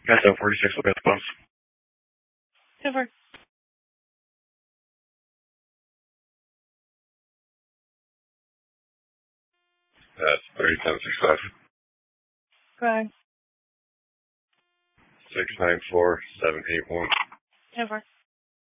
Got 746, look at the bus. Over. That's 301065. Go ahead. 694781. Over.